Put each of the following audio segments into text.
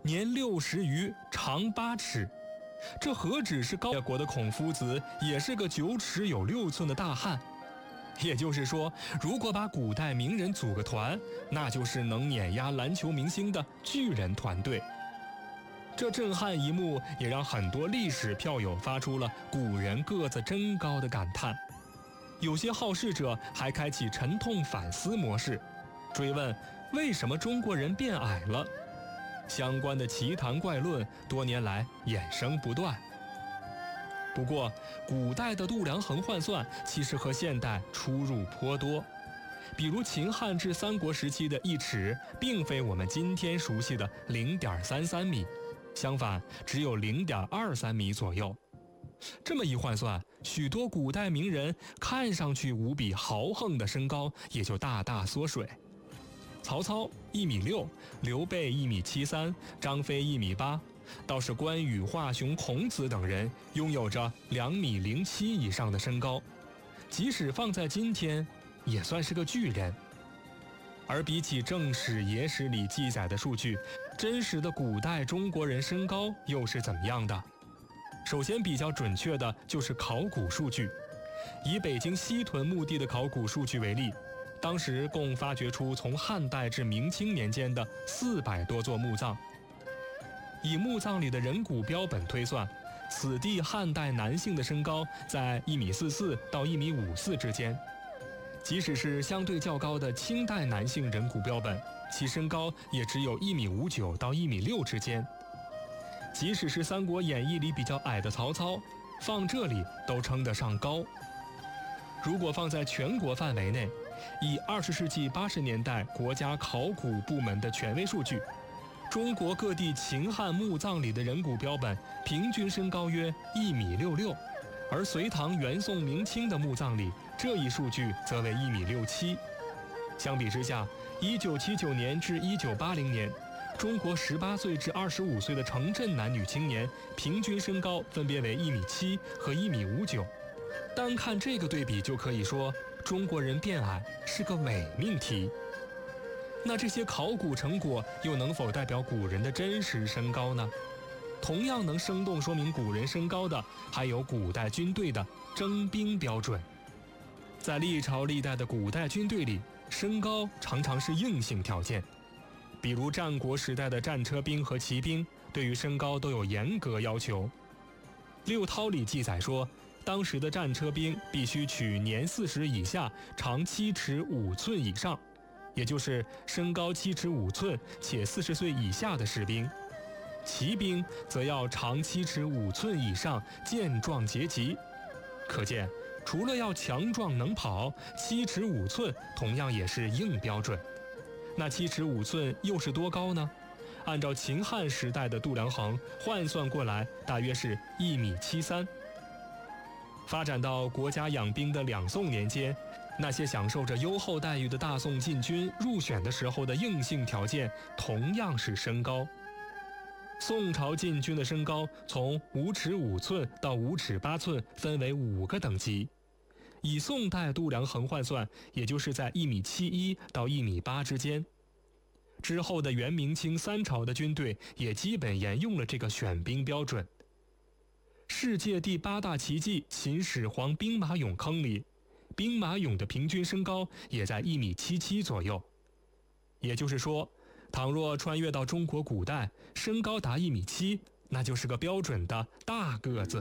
年60余，长8尺。这何止是高国的孔夫子，也是个9尺有6寸的大汉。也就是说，如果把古代名人组个团，那就是能碾压篮球明星的巨人团队。这震撼一幕也让很多历史票友发出了古人个子真高的感叹。有些好事者还开启沉痛反思模式，追问为什么中国人变矮了。相关的奇谈怪论多年来衍生不断。不过，古代的度量衡换算其实和现代出入颇多。比如秦汉至三国时期的1尺，并非我们今天熟悉的0.33米，相反，只有0.23米左右。这么一换算，许多古代名人看上去无比豪横的身高也就大大缩水。曹操1.6米，刘备1.73米，张飞1.8米，倒是关羽、华雄、孔子等人拥有着2.07米以上的身高，即使放在今天，也算是个巨人。而比起正史、野史里记载的数据，真实的古代中国人身高又是怎么样的？首先比较准确的就是考古数据。以北京西屯墓地的考古数据为例，当时共发掘出从汉代至明清年间的400多座墓葬。以墓葬里的人骨标本推算，此地汉代男性的身高在1.44米到1.54米之间。即使是相对较高的清代男性人骨标本，其身高也只有1.59米到1.6米之间。即使是《三国演义》里比较矮的曹操，放这里都称得上高。如果放在全国范围内，以20世纪80年代国家考古部门的权威数据，中国各地秦汉墓葬里的人骨标本平均身高约1.66米，而隋唐、元宋、明清的墓葬里，这一数据则为1.67米。相比之下，1979年至1980年，中国18岁至25岁的城镇男女青年平均身高分别为1.7米和1.59米。单看这个对比就可以说，中国人变矮是个伪命题。那这些考古成果又能否代表古人的真实身高呢？同样能生动说明古人身高的，还有古代军队的征兵标准。在历朝历代的古代军队里，身高常常是硬性条件。比如战国时代的战车兵和骑兵，对于身高都有严格要求。六韬里记载说，当时的战车兵必须取年40以下，长7尺5寸以上，也就是身高7尺5寸且40岁以下的士兵。骑兵则要长7尺5寸以上，健壮结集。可见，除了要强壮能跑，7尺5寸同样也是硬标准。那7尺5寸又是多高呢？按照秦汉时代的度量衡换算过来，大约是1.73米。发展到国家养兵的两宋年间，那些享受着优厚待遇的大宋禁军入选的时候的硬性条件同样是身高。宋朝禁军的身高从5尺5寸到5尺8寸分为5个等级，以宋代度量衡换算，也就是在1.71米到1.8米之间。之后的元、明、清三朝的军队也基本沿用了这个选兵标准。世界第8大奇迹秦始皇兵马俑坑里，兵马俑的平均身高也在1.77米左右。也就是说，倘若穿越到中国古代，身高达1.7米，那就是个标准的大个子。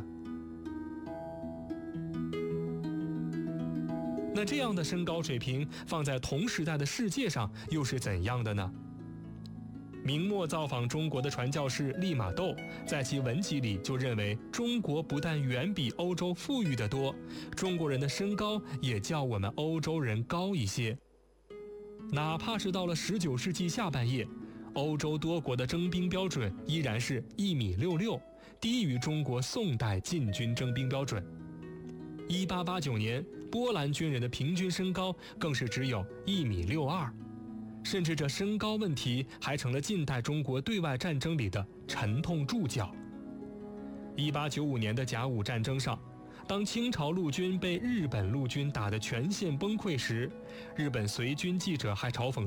那这样的身高水平放在同时代的世界上又是怎样的呢？明末造访中国的传教士利玛窦在其文集里就认为，中国不但远比欧洲富裕得多，中国人的身高也较我们欧洲人高一些。哪怕是到了19世纪下半叶，欧洲多国的征兵标准依然是1.66米，低于中国宋代禁军征兵标准。1889年，波兰军人的平均身高更是只有1.62米。甚至这身高问题还成了近代中国对外战争里的沉痛注脚。1895年的甲午战争上，当清朝陆军被日本陆军打得全线崩溃时，日本随军记者还嘲讽